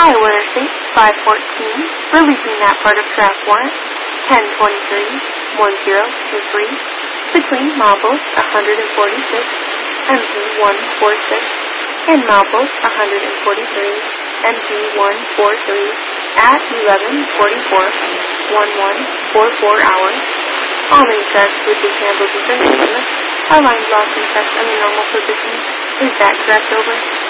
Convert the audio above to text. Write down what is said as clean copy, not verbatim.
Iowa Interstate 514, releasing that part of track warrant 1023-1023 between milepost 146, MP 146, and milepost 143, MP 143 at 11:44, 11:44 hours. All main tracks would be handled within the limits. Our lines lost in text under normal position. Is that correct, over?